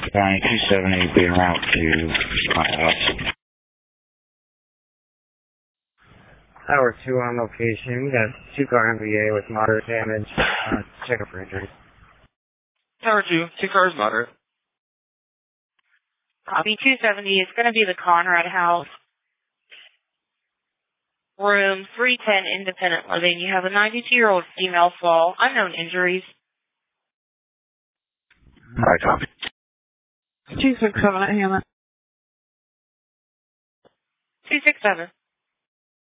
County 270 being route to my house. Tower 2 on location. We got 2-car MVA with moderate damage. Check up for injury. Tower 2, 2 cars moderate. Copy 270 is going to be the Conrad House. Room 310, independent living. You have a 92-year-old female fall. Unknown injuries. Alright, copy. 267 at Hammond. 267.